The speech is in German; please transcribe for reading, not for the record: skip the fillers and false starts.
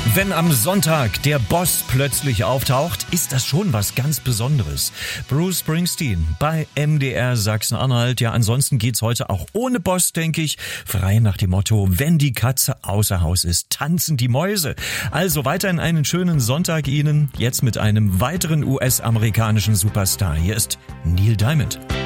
Wenn am Sonntag der Boss plötzlich auftaucht, ist das schon was ganz Besonderes. Bruce Springsteen bei MDR Sachsen-Anhalt. Ja, ansonsten geht's heute auch ohne Boss, denke ich. Frei nach dem Motto, wenn die Katze außer Haus ist, tanzen die Mäuse. Also weiterhin einen schönen Sonntag Ihnen. Jetzt mit einem weiteren US-amerikanischen Superstar. Hier ist Neil Diamond.